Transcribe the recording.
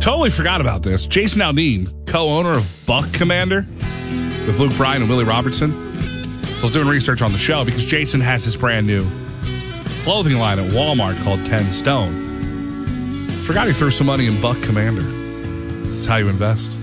Totally forgot about this. Jason Aldean, co-owner of Buck Commander with Luke Bryan and Willie Robertson. So I was doing research on the show because Jason has his brand new clothing line at Walmart called 10 Stone. Forgot he threw some money in Buck Commander. That's how you invest.